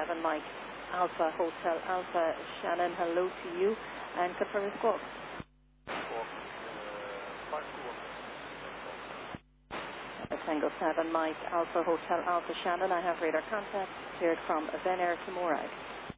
7 Mike Alpha Hotel Alpha Shannon, hello to you, and confirm your squawk. Tango 7 Mike Alpha Hotel Alpha Shannon, I have radar contact cleared from Ben Air to Morag.